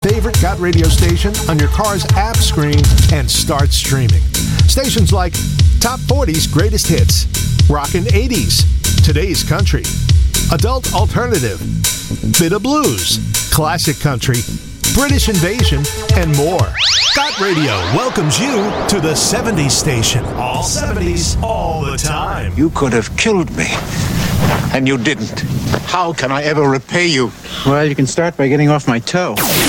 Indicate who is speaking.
Speaker 1: favorite Got Radio station on your car's app screen and start streaming. Stations like Top 40's Greatest Hits, Rockin' 80s, Today's Country, Adult Alternative, Bit of Blues, Classic Country, British Invasion, and more. Got Radio welcomes you to the 70s station. All 70s, all the time.
Speaker 2: You could have killed me, and you didn't. How can I ever repay you?
Speaker 3: Well, you can start by getting off my toe.